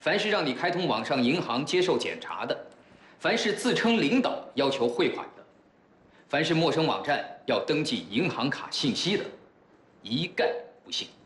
凡是让你开通网上银行接受检查的，凡是自称领导要求汇款的，凡是陌生网站要登记银行卡信息的，一概不信。